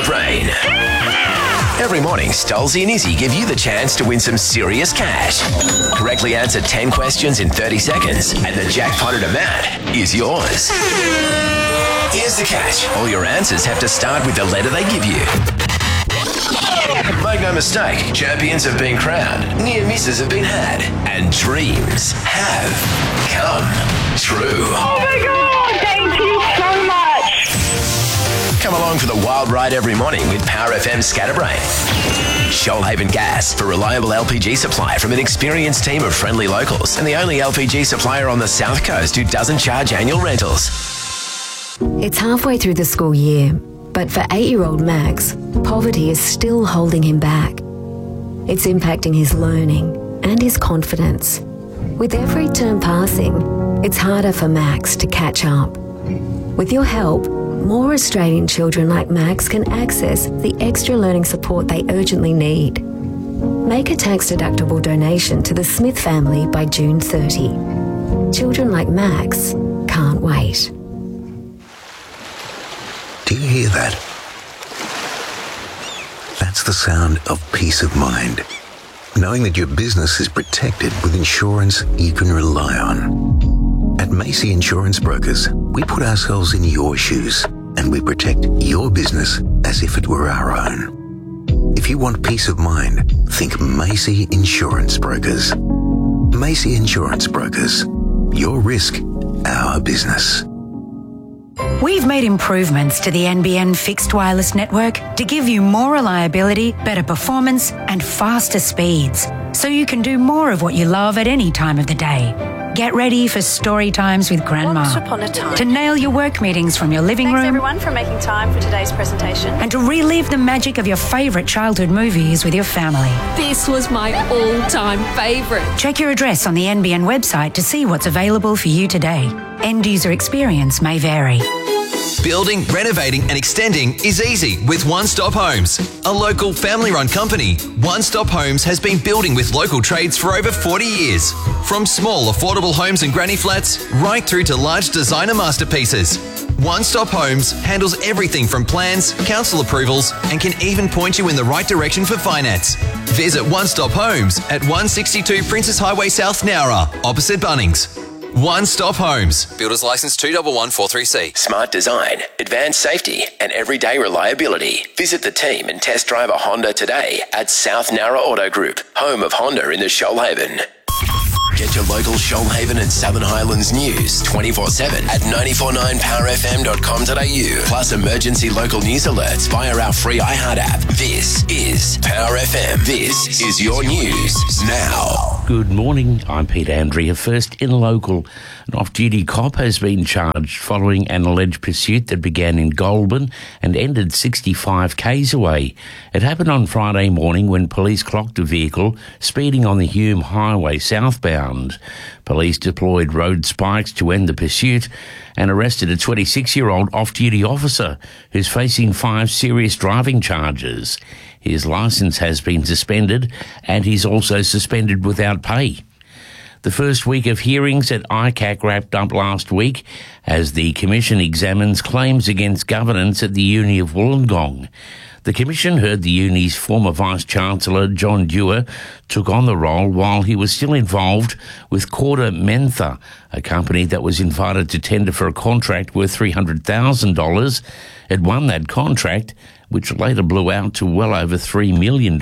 Brain. Every morning, Stolzy and Izzy give you the chance to win some serious cash. Correctly answer 10 questions in 30 seconds, and the jackpotted amount is yours. Here's the catch. All your answers have to start with the letter they give you. Make no mistake, champions have been crowned, near misses have been had, and dreams have come true. Oh my God, thank you so much. Come along for the wild ride every morning with Power FM Scatterbrain. Shoalhaven Gas, for reliable LPG supply from an experienced team of friendly locals, and the only LPG supplier on the South Coast who doesn't charge annual rentals. It's halfway through the school year, but for 8-year-old Max, poverty is still holding him back. It's impacting his learning and his confidence. With every term passing, it's harder for Max to catch up. With your help, more Australian children like Max can access the extra learning support they urgently need. Make a tax-deductible donation to the Smith family by June 30. Children like Max can't wait. Do you hear that? That's the sound of peace of mind. Knowing that your business is protected with insurance you can rely on. At Macy Insurance Brokers, we put ourselves in your shoes and we protect your business as if it were our own. If you want peace of mind, think Macy Insurance Brokers. Macy Insurance Brokers. Your risk, our business. We've made improvements to the NBN fixed wireless network to give you more reliability, better performance and faster speeds, so you can do more of what you love at any time of the day. Get ready for story times with Grandma. Once upon a time. To nail your work meetings from your living room. Thanks everyone for making time for today's presentation. And to relive the magic of your favourite childhood movies with your family. This was my all-time favourite. Check your address on the NBN website to see what's available for you today. End user experience may vary. Building, renovating and extending is easy with One Stop Homes. A local family-run company, One Stop Homes has been building with local trades for over 40 years. From small, affordable homes and granny flats, right through to large designer masterpieces. One Stop Homes handles everything from plans, council approvals, and can even point you in the right direction for finance. Visit One Stop Homes at 162 Princess Highway South, Nowra, opposite Bunnings. One Stop Homes. Builders Licence 211436C. Smart design, advanced safety, and everyday reliability. Visit the team and test drive a Honda today at South Nowra Auto Group, home of Honda in the Shoalhaven. Get your local Shoalhaven and Southern Highlands news 24/7 at 949powerfm.com.au. Plus emergency local news alerts via our free iHeart app. This is Power FM. This is your news now. Good morning, I'm Peter Andrea. First in local, an off-duty cop has been charged following an alleged pursuit that began in Goulburn and ended 65 k's away. It happened on Friday morning when police clocked a vehicle speeding on the Hume Highway southbound. Police deployed road spikes to end the pursuit and arrested a 26-year-old off-duty officer who's facing 5 serious driving charges. His licence has been suspended and he's also suspended without pay. The first week of hearings at ICAC wrapped up last week as the Commission examines claims against governance at the Uni of Wollongong. The Commission heard the Uni's former Vice-Chancellor, John Dewar, took on the role while he was still involved with Corda Mentha, a company that was invited to tender for a contract worth $300,000. It won that contract, which later blew out to well over $3 million.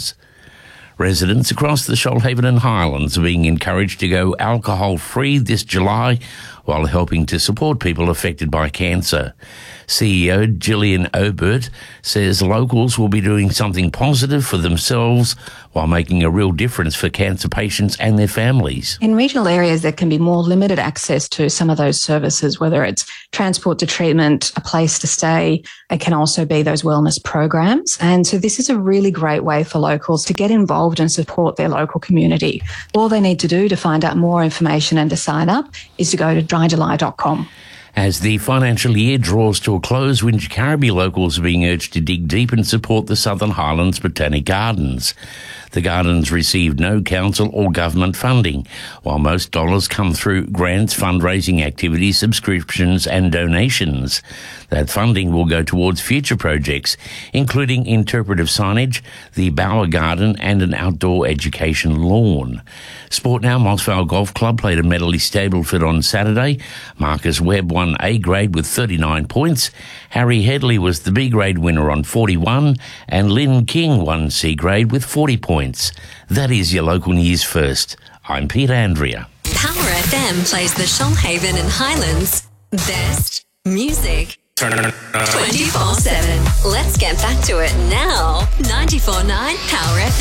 Residents across the Shoalhaven and Highlands are being encouraged to go alcohol-free this July while helping to support people affected by cancer. CEO Gillian Obert says locals will be doing something positive for themselves while making a real difference for cancer patients and their families. In regional areas, there can be more limited access to some of those services, whether it's transport to treatment, a place to stay. It can also be those wellness programs. And so this is a really great way for locals to get involved and support their local community. All they need to do to find out more information and to sign up is to go to dryjuly.com. As the financial year draws to a close, Wingecarribee locals are being urged to dig deep and support the Southern Highlands Botanic Gardens. The gardens received no council or government funding, while most dollars come through grants, fundraising activities, subscriptions and donations. That funding will go towards future projects, including interpretive signage, the Bower Garden and an outdoor education lawn. Sport now, Mossvale Golf Club played at Medley Stableford on Saturday. Marcus Webb won A grade with 39 points. Harry Headley was the B grade winner on 41 and Lynn King won C grade with 40 points. That is your local news first. I'm Peter Andrea. Power FM plays the Shoalhaven and Highlands best music 24/7. Let's get back to it now. 94.9 Power FM.